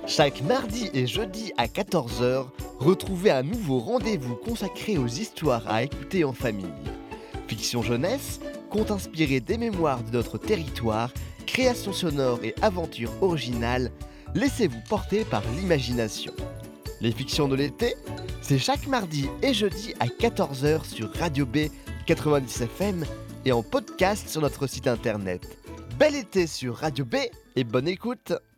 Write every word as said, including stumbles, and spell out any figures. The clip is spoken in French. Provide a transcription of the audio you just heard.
Chaque mardi et jeudi à quatorze heures, retrouvez un nouveau rendez-vous consacré aux histoires à écouter en famille. Fiction jeunesse, contes inspirés des mémoires de notre territoire, créations sonores et aventures originales, laissez-vous porter par l'imagination. Les fictions de l'été, c'est chaque mardi et jeudi à quatorze heures sur Radio B quatre-vingt-dix F M et en podcast sur notre site internet. Bel été sur Radio B et bonne écoute!